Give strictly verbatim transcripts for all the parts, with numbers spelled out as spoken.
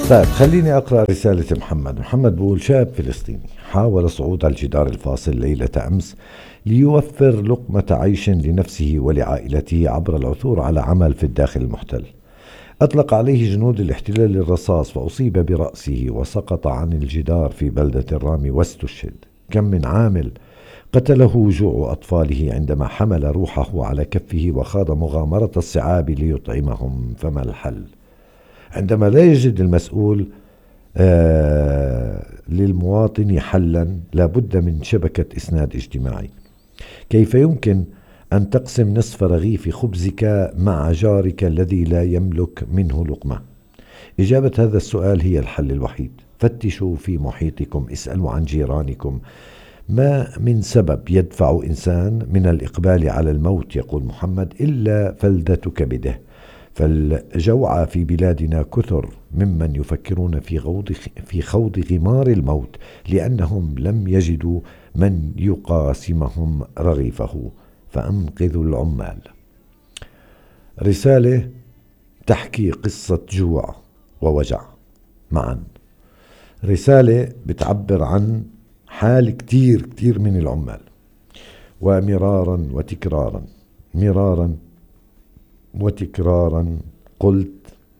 طيب خليني أقرأ رسالة محمد. محمد بيقول: شاب فلسطيني حاول صعود الجدار الفاصل ليلة أمس ليوفر لقمة عيش لنفسه ولعائلته عبر العثور على عمل في الداخل المحتل. أطلق عليه جنود الاحتلال الرصاص فأصيب برأسه وسقط عن الجدار في بلدة الرامي واستشهد. كم من عامل قتله جوع أطفاله عندما حمل روحه على كفه وخاض مغامرة الصعاب ليطعمهم، فما الحل؟ عندما لا يجد المسؤول آه للمواطن حلا، لابد من شبكة إسناد اجتماعي. كيف يمكن أن تقسم نصف رغيف خبزك مع جارك الذي لا يملك منه لقمة؟ إجابة هذا السؤال هي الحل الوحيد. فتشوا في محيطكم، اسألوا عن جيرانكم. ما من سبب يدفع إنسان من الإقبال على الموت، يقول محمد، إلا فلذة كبده. فالجوعى في بلادنا كثر ممن يفكرون في خوض في خوض غمار الموت لأنهم لم يجدوا من يقاسمهم رغيفه، فأنقذوا العمال. رسالة تحكي قصة جوع ووجع معا. رسالة بتعبر عن حال كتير كتير من العمال، ومرارا وتكرارا مرارا وتكرارا قلت: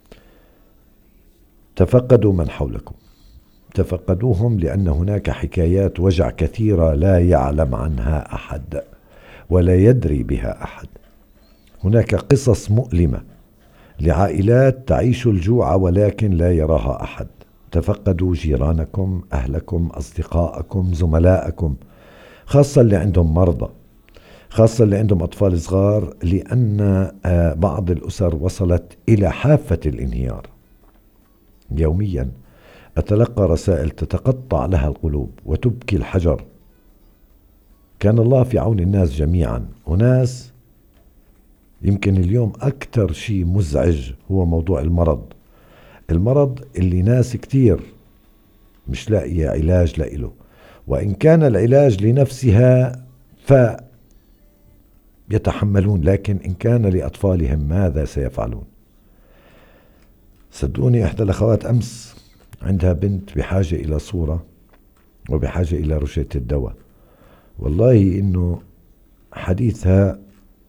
تفقدوا من حولكم، تفقدوهم، لأن هناك حكايات وجع كثيرة لا يعلم عنها أحد ولا يدري بها أحد. هناك قصص مؤلمة لعائلات تعيش الجوع ولكن لا يراها أحد. تفقدوا جيرانكم، أهلكم، أصدقائكم، زملائكم، خاصة اللي عندهم مرضى، خاصة اللي عندهم أطفال صغار، لأن بعض الأسر وصلت إلى حافة الانهيار. يوميا أتلقى رسائل تتقطع لها القلوب وتبكي الحجر. كان الله في عون الناس جميعا. وناس يمكن اليوم أكثر شيء مزعج هو موضوع المرض. المرض اللي ناس كتير مش لاقية علاج لإله، وإن كان العلاج لنفسها فيتحملون، لكن إن كان لأطفالهم ماذا سيفعلون؟ صدقوني، إحدى الأخوات أمس عندها بنت بحاجة إلى صورة وبحاجة إلى رشدة الدواء. والله إنه حديثها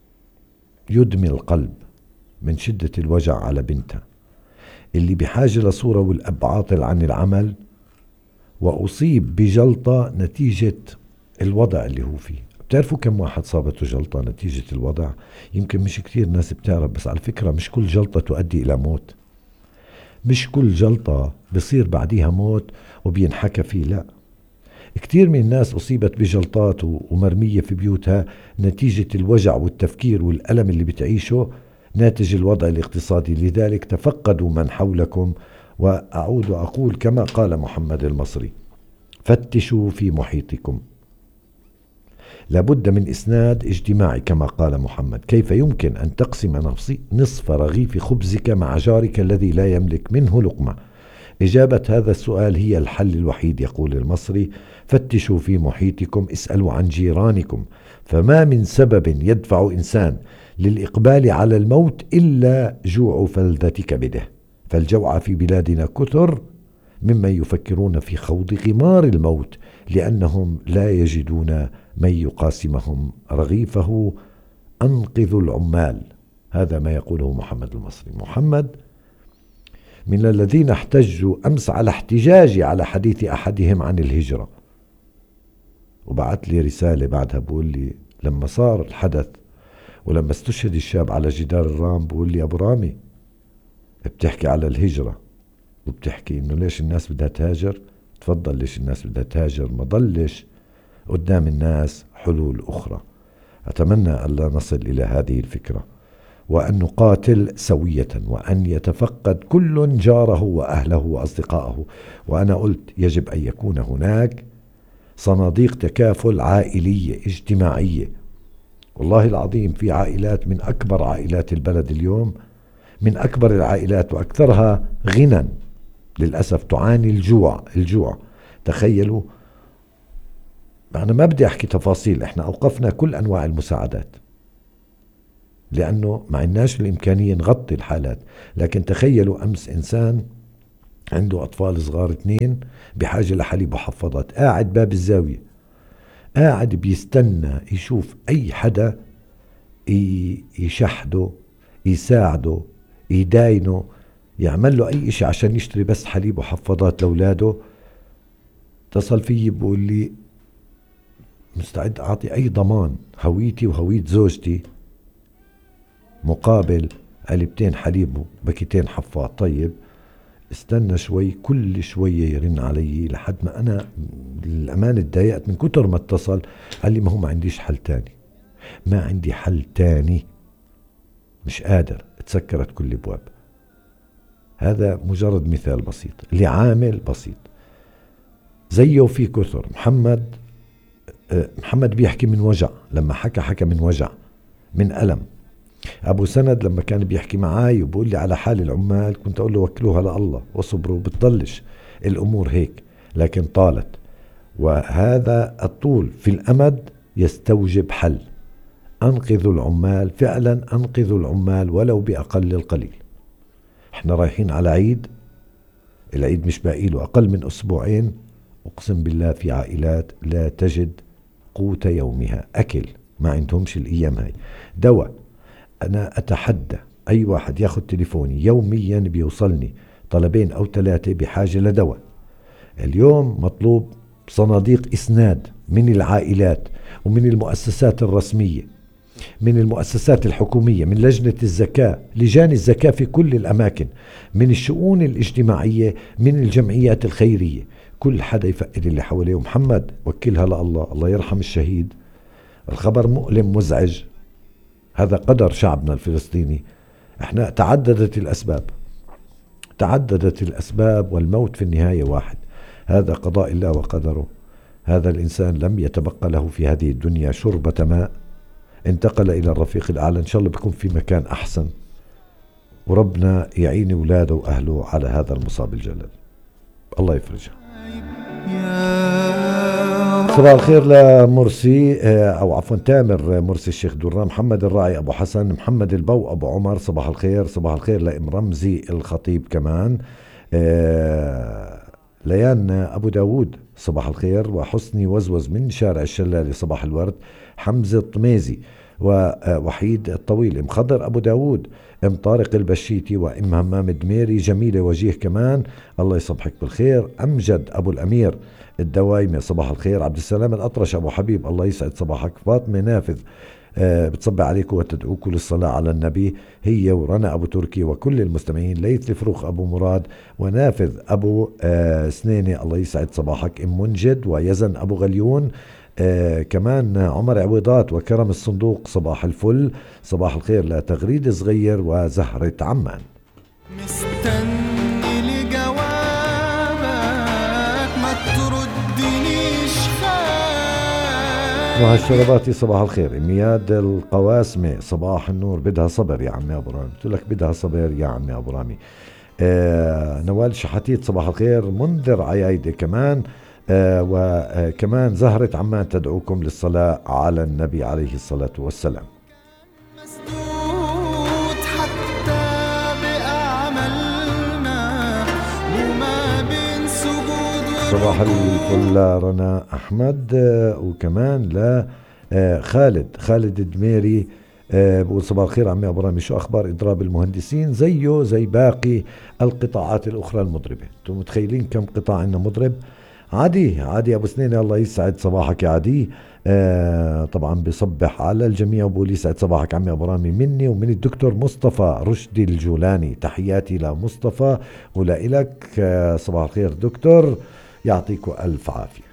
يدمي القلب من شدة الوجع على بنتها اللي بحاجة لصورة، والأب عاطل عن العمل، وأصيب بجلطة نتيجة الوضع اللي هو فيه. بتعرفوا كم واحد صابته جلطة نتيجة الوضع؟ يمكن مش كتير ناس بتعرف، بس على فكرة مش كل جلطة تؤدي إلى موت. مش كل جلطة بصير بعديها موت وبينحكى فيه، لا. كتير من الناس أصيبت بجلطات ومرمية في بيوتها نتيجة الوجع والتفكير والألم اللي بتعيشه ناتج الوضع الاقتصادي. لذلك تفقدوا من حولكم. وأعود وأقول كما قال محمد المصري: فتشوا في محيطكم. لابد من إسناد اجتماعي كما قال محمد. كيف يمكن أن تقسم نصف رغيف خبزك مع جارك الذي لا يملك منه لقمة؟ إجابة هذا السؤال هي الحل الوحيد، يقول المصري: فتشوا في محيطكم، اسألوا عن جيرانكم. فما من سبب يدفع إنسان للإقبال على الموت إلا جوع فلذة كبده. فالجوع في بلادنا كثر ممن يفكرون في خوض غمار الموت لأنهم لا يجدون من يقاسمهم رغيفه. أنقذوا العمال. هذا ما يقوله محمد المصري. محمد من الذين احتجوا أمس على احتجاجي على حديث أحدهم عن الهجرة، وبعت لي رسالة بعدها بقول لي لما صار الحدث ولما استشهد الشاب على جدار الرام، بقول لي: أبو رامي، بتحكي على الهجرة وبتحكي إنه ليش الناس بدها تهاجر؟ تفضل، ليش الناس بدها تهاجر؟ ما ضلش قدام الناس حلول أخرى. أتمنى أن لا نصل إلى هذه الفكرة، وأن نقاتل سوية، وأن يتفقد كل جاره وأهله وأصدقائه. وأنا قلت يجب أن يكون هناك صناديق تكافل عائلية اجتماعية. والله العظيم في عائلات من أكبر عائلات البلد اليوم، من أكبر العائلات وأكثرها غنى، للأسف تعاني الجوع الجوع تخيلوا. أنا ما بدي أحكي تفاصيل، إحنا أوقفنا كل أنواع المساعدات لأنه ما عندناش الإمكانية نغطي الحالات. لكن تخيلوا أمس إنسان عنده أطفال صغار اثنين بحاجة لحليب وحفاضات، قاعد باب الزاوية، قاعد بيستنى يشوف أي حدا يشحده، يساعده، يداينه، يعمل له أي إشي عشان يشتري بس حليب وحفاضات لأولاده. اتصل فيي بقول لي مستعد أعطي أي ضمان هويتي وهوية زوجتي مقابل علبتين حليب وبكيتين حفاض. طيب استنى شوي، كل شوية يرن علي لحد ما أنا للأمانة اتضايقت من كتر ما اتصل. قال لي ما هو ما عنديش حل تاني، ما عندي حل تاني، مش قادر، تسكرت كل الابواب. هذا مجرد مثال بسيط لعامل بسيط. زيه في كثر. محمد محمد بيحكي من وجع، لما حكى حكى من وجع، من ألم. أبو سند لما كان بيحكي معاي وبقول لي على حال العمال كنت أقول له وكلوها لله وصبروا، بتضلش الأمور هيك، لكن طالت، وهذا الطول في الأمد يستوجب حل. أنقذوا العمال، فعلا أنقذوا العمال ولو بأقل القليل. احنا رايحين على عيد، العيد مش باقي له أقل من أسبوعين. أقسم بالله في عائلات لا تجد قوت يومها، أكل ما عندهمش الأيام هاي، دواء. أنا أتحدى أي واحد ياخد تليفوني يوميا بيوصلني طلبين أو ثلاثة بحاجة لدواء. اليوم مطلوب صناديق إسناد من العائلات ومن المؤسسات الرسمية، من المؤسسات الحكومية، من لجنة الزكاة، لجان الزكاة في كل الأماكن، من الشؤون الاجتماعية، من الجمعيات الخيرية. كل حدا يفقد اللي حواليه. محمد وكلها لله، الله يرحم الشهيد. الخبر مؤلم مزعج، هذا قدر شعبنا الفلسطيني. احنا تعددت الأسباب، تعددت الأسباب والموت في النهاية واحد. هذا قضاء الله وقدره. هذا الإنسان لم يتبقى له في هذه الدنيا شربة ماء، انتقل إلى الرفيق الأعلى، إن شاء الله بيكون في مكان أحسن، وربنا يعين أولاده وأهله على هذا المصاب الجلل، الله يفرجها. صباح الخير لمرسي أو عفوا تامر مرسي، الشيخ دران، محمد الراعي أبو حسن، محمد البو أبو عمر، صباح الخير. صباح الخير لإم رمزي الخطيب كمان، ليان أبو داود صباح الخير، وحسني وزوز من شارع الشلالي صباح الورد، حمزة طميزي ووحيد الطويل، ام خضر أبو داود، ام طارق البشيتي، وام همام دميري، جميلة وجيه كمان، الله يصبحك بالخير، أمجد أبو الأمير الدوايمة صباح الخير، عبد السلام الأطرش أبو حبيب الله يسعد صباحك، فاطمة نافذ أه بتصبح عليكم وتدعوكم للصلاة على النبي، هي ورنا أبو تركي وكل المستمعين، ليث الفروخ أبو مراد ونافذ أبو أه سنينة الله يسعد صباحك، ام منجد ويزن أبو غليون، آه كمان عمر عويضات وكرم الصندوق صباح الفل، صباح الخير لتغريد صغير وزهرة عمان. مستني لجوابك ما تردنيش خايف. وهالشرباتي صباح الخير، مياد القواسمة صباح النور، بدها صبر يا عمي أبو رامي، قلت لك بدها صبر يا عمي أبو رامي. آه نوال شحاتيت صباح الخير، منذر عيايدة كمان، آه وكمان زهرة عمان تدعوكم للصلاة على النبي عليه الصلاة والسلام. حتى بأعملنا وما بين سجود. صباح الفل رنا أحمد، آه وكمان لا آه خالد خالد الدميري، آه بقول صباح الخير عمي أبو رامي، شو أخبار إضراب المهندسين؟ زيه زي باقي القطاعات الأخرى المضربة. أنتم متخيلين كم قطاع عندنا مضرب؟ عادي عادي أبو سنينة الله يسعد صباحك يا عادي. آه طبعا بصبح على الجميع وبقول يسعد صباحك عمي أبو رامي مني ومن الدكتور مصطفى رشدي الجولاني، تحياتي لمصطفى ولإلك. آه صباح الخير دكتور، يعطيكم ألف عافية.